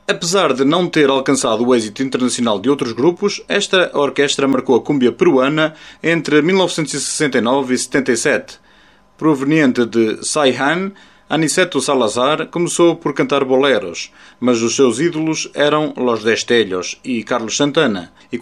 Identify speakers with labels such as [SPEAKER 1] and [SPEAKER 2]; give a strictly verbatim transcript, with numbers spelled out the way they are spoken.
[SPEAKER 1] Apesar de não ter alcançado o êxito internacional de outros grupos, esta orquestra marcou a cúmbia peruana entre mil novecentos e sessenta e nove e setenta e sete. Proveniente de Saihan, Aniceto Salazar começou por cantar boleros, mas os seus ídolos eram Los Destellos e Carlos Santana. E